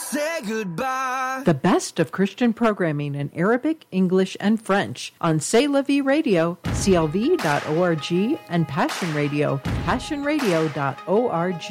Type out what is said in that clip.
say goodbye. The best of Christian programming in Arabic, English, and French on C'est La Vie Radio, clv.org, and Passion Radio, passionradio.org.